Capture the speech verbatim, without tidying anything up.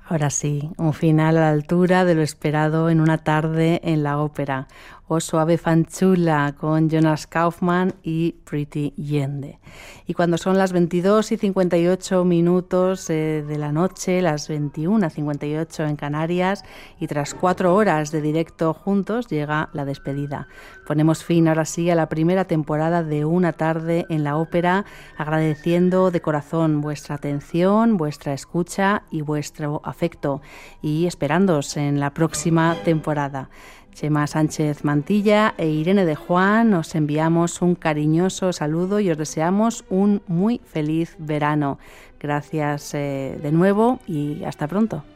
Ahora sí, un final a la altura de lo esperado en una tarde en la ópera. O Suave Fanciulla con Jonas Kaufmann y Pretty Yende. Y cuando son las veintidós y cincuenta y ocho minutos eh, de la noche, las veintiuna y cincuenta y ocho en Canarias, y tras cuatro horas de directo juntos, llega la despedida. Ponemos fin ahora sí a la primera temporada de Una tarde en la ópera, agradeciendo de corazón vuestra atención, vuestra escucha y vuestro afecto, y esperándoos en la próxima temporada. Chema Sánchez Mantilla e Irene de Juan os enviamos un cariñoso saludo y os deseamos un muy feliz verano. Gracias eh, de nuevo y hasta pronto.